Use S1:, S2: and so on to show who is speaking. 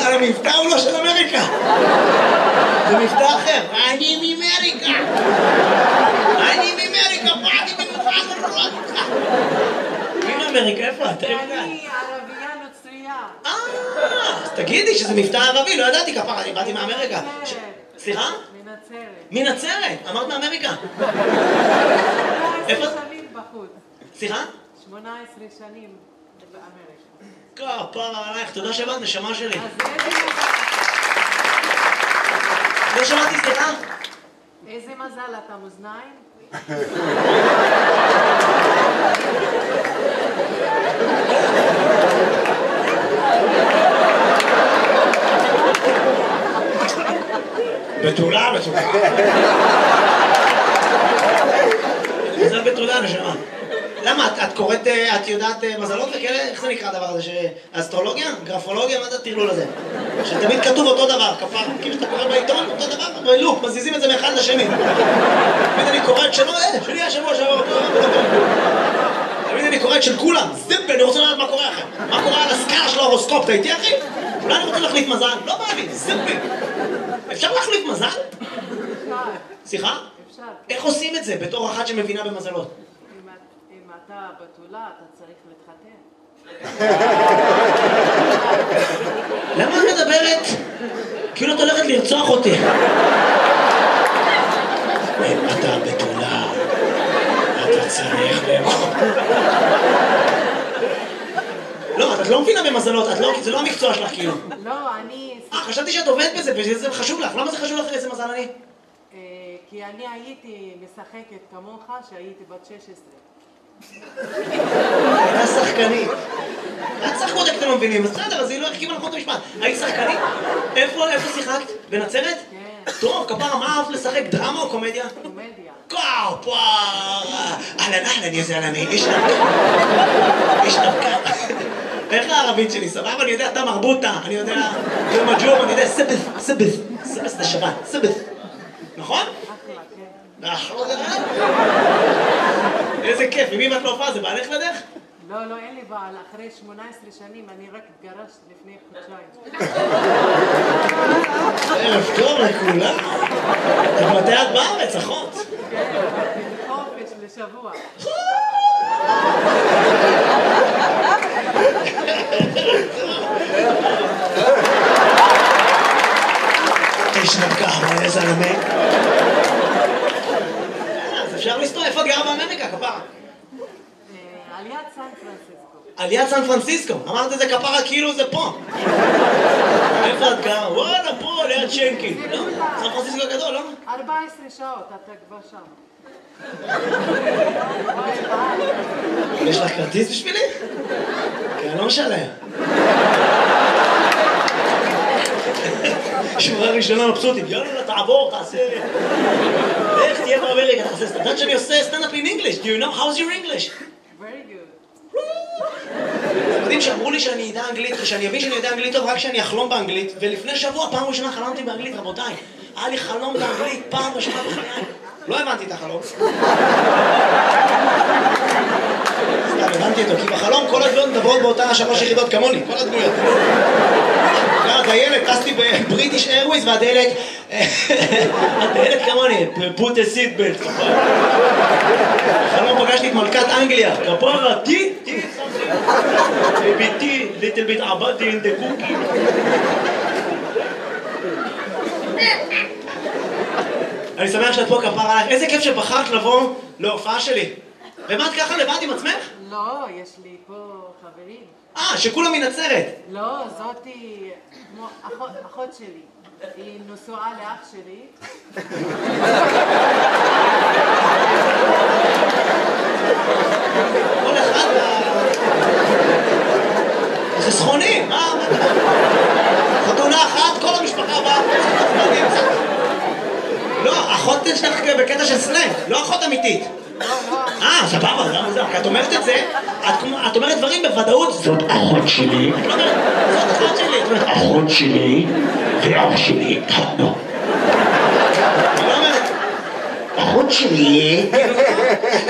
S1: אבל המבטא הוא לא של אמריקה. זה מבטא אחר. אני מאמריקה. אני מאמריקה, באתי במיוחד לראות אותך. מי מאמריקה? איפה את?
S2: אני ערבייה נוצרייה.
S1: אז תגידי שזה מבטא ערבי, לא ידעתי כפרה, אני באתי מאמריקה. סליחה?
S2: מנצרת.
S1: מנצרת? אמרת מאמריקה.
S2: 18 שנים בחוץ.
S1: סליחה?
S2: 18 שנים באמריקה.
S1: כפרה עלייך, תודה שבאת, נשמה שלי.
S2: אז איזה
S1: לא שמעתי, סליחה?
S2: איזה מזל, אתה מאזניים?
S1: בתולה. מזל בתולה, נשמה. למה? את קוראת, את יודעת מזלות וכאלה? איך זה נקרא הדבר הזה? אסטרולוגיה? גרפולוגיה? מה זה הטרלול הזה? שתמיד כתוב אותו דבר, כפר. כאילו שאתה קורא בעיתון, אותו דבר, בלופ, מזיזים את זה מאחד לשני. תמיד אני קורא את שלו, שלי השבוע שעבר אותו. תמיד אני קורא את של כולם. זיפ, אני רוצה לדעת מה קורה אחר. מה קורה על הסקאלה של ההורוסקופ, אתה איתי אחי? אולי אני רוצה להחליף מזל? לא בא לי, זיפ. אפשר להחליף מזל?
S2: אפשר.
S1: סליחה?
S2: אפשר.
S1: איך עושים את זה בתור אחת שמבינה במזלות?
S2: אם אתה בתולה, אתה צריך להתחתן.
S1: למה את מדברת? כאילו את הולכת לרצוח אותי. אם אתה בתולה, אתה צריך לאכול. לא, את לא מבינה במזלות, זה לא המקצוע שלך כאילו.
S2: לא, אני...
S1: חשבתי שאת עובדת בזה וזה חשוב לך. למה זה חשוב לך איזה מזל אני?
S2: כי אני הייתי משחקת כמוך שהייתי בת 16.
S1: הייתה שחקנית. את שחקו אותה כי אתם לא מבינים, אז בסדר, אז היא לא החכימה נכון את המשפט. היית שחקנית? איפה שיחקת? בנצרת?
S2: כן.
S1: טוב, כפרה, מה אהבת לשחק? דרמה או קומדיה?
S2: קומדיה.
S1: כפרה! אהלן, יא זלמה, איש דווקא. איך הערבית שלי? סבבה? אני יודע, אתה מרבוטה, אני יודע, ג'ום הג'ום, אני יודע, סבס זה שבת, סבס. נכון?
S2: אחלה, כן.
S1: איזה כיף, עם מי ואת לא הופעה? זה בעלך לדרך?
S2: לא, אין לי בעל. אחרי 18 שנים אני רק התגרשת לפני חודשיים.
S1: ערב טוב לכולם. מתי את בארץ, אחות?
S2: כן, חופש לשבוע.
S1: איש נבקה, איזה זלמה. אז אפשר לסתור, איפה את גרה באמריקה, כפרה?
S2: על יד סן פרנסיסקו.
S1: על יד סן פרנסיסקו, אמרת את זה כפרה כאילו זה פה. איפה את גרה? וואלה, פה, ליד שנקין. לא? סן פרנסיסקו גדול, לא?
S2: 14 שעות, אתה כבר שם.
S1: יש לך כרטיס בשבילי? כי אני לא משלם. שורה ראשונה מבסוטית, יאללה, תעבור, תעשה... איך תהיה באמריקה, תעשה... אתה יודעת שאני עושה סטנדאפ in English? Do you know? How's your English?
S2: Very good.
S1: אתם יודעים שאמרו לי שאני אדע אנגלית, ושאני אבין שאני יודע אנגלית טוב רק כשאני אחלום באנגלית, ולפני שבוע, פעם ראשונה חלמתי באנגלית, רבותיי. היה לי חלום באנגלית, פעם ראשונה בחיי. לא הבנתי את החלום. סתם, הבנתי אותו, כי בחלום כל הדמויות מדברות באותה 3 יחידות כמוני, כל הדמויות. הדיילת, טסתי בבריטיש איירווייז והדיילת... הדיילת כמוני, put a seat belt. בחלום פגשתי את מלכת אנגליה, כפרה, תי, ביתי, little bit עבדתי in the cookie. אני שמח שאת פה, כפרה עליך. איזה כיף שבחרת לבוא להופעה שלי. ומה את ככה לבד עם עצמך?
S2: לא, יש לי פה חברים.
S1: שכולם מנצרת.
S2: לא, זאתי כמו אחות שלי. היא נשואה לאח שלי.
S1: כל אחד... זה סכוני, מה? חתונה אחת, כל המשפחה באה. לא, אחות שלך בקטע של סלנג, לא אחות אמיתית. סבבה, למה זה? כי את אומרת את זה, את אומרת דברים בוודאות. זאת אחות שלי. את לא אומרת, זאת אחות שלי. את אומרת, אחות שלי ואח שלי התחתנו. את לא אומרת, אחות שלי...